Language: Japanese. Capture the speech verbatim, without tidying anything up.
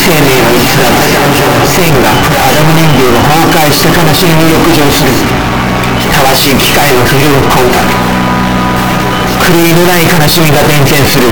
生命を偽り、線がアダム人形が崩壊して悲しみに浴場する。正しい機械の不良行為、狂いのない悲しみが伝染する。